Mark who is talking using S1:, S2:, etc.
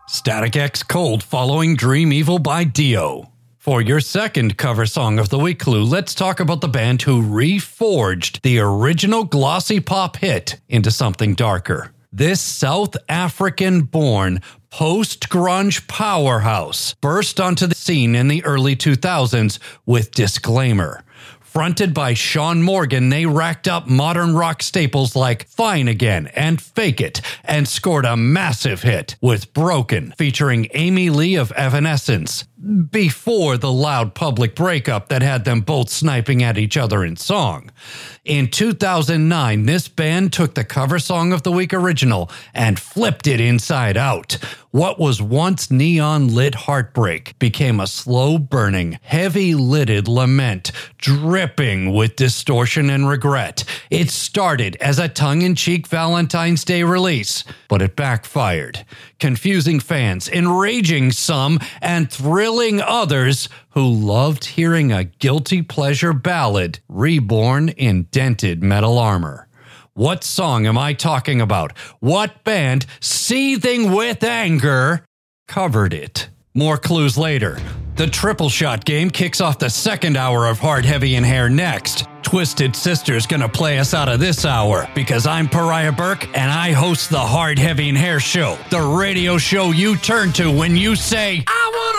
S1: Static X Cold following Dream Evil by Dio. For your second cover song of the week clue, let's talk about the band who reforged the original glossy pop hit into something darker. This South African-born post-grunge powerhouse burst onto the scene in the early 2000s with Disclaimer. Fronted by Sean Morgan, they racked up modern rock staples like Fine Again and Fake It, and scored a massive hit with Broken, featuring Amy Lee of Evanescence, before the loud public breakup that had them both sniping at each other in song. In 2009, this band took the cover song of the week original and flipped it inside out. What was once neon-lit heartbreak became a slow-burning, heavy-lidded lament, dripping with distortion and regret. It started as a tongue-in-cheek Valentine's Day release, but it backfired, confusing fans, enraging some, and thrilling others who loved hearing a guilty pleasure ballad reborn in dented metal armor. What song am I talking about? What band, seething with anger, covered it? More clues later. The Triple Shot game kicks off the second hour of Hard, Heavy, and Hair next. Twisted Sister's gonna play us out of this hour because I'm Pariah Burke and I host the Hard, Heavy, and Hair show, the radio show you turn to when you say, I wanna